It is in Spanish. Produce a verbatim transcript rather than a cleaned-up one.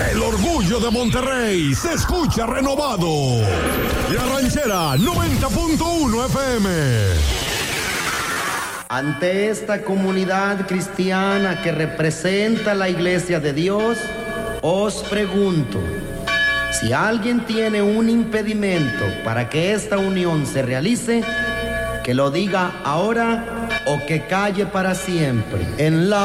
El orgullo de Monterrey se escucha renovado. La Ranchera noventa punto uno F M. Ante esta comunidad cristiana que representa la Iglesia de Dios, os pregunto, si alguien tiene un impedimento para que esta unión se realice, que lo diga ahora o que calle para siempre. En la